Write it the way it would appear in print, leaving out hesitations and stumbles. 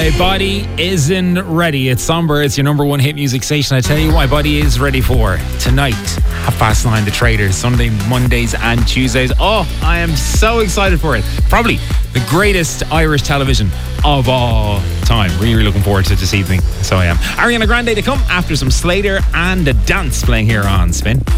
My Body Isn't Ready. It's Somber. It's your number one hit music station. I tell you what, my body is ready for tonight, 9:30, The Traders, Sunday, Mondays and Tuesdays. Oh, I am so excited for it. Probably the greatest Irish television of all time. Really looking forward to it this evening. So I am. Ariana Grande to come after some Slater and a dance playing here on Spin.